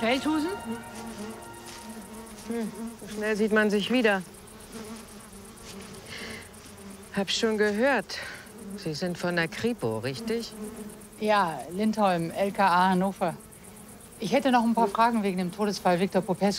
Feldhusen? So schnell sieht man sich wieder. Hab schon gehört. Sie sind von der Kripo, richtig? Ja, Lindholm, LKA Hannover. Ich hätte noch ein paar Fragen wegen dem Todesfall Viktor Popescu.